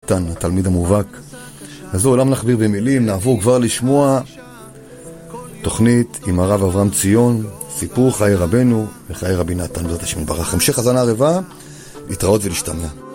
נתן, התלמיד המובהק. אז זהו, עולם נחביר במילים, נעבור כבר לשמוע תוכנית עם הרב אברהם ציון, סיפור חיי רבנו וחיי רבי נתן, בעזרת השם יתברך. המשך הזנה ערבה, להתראות ולהשתמע.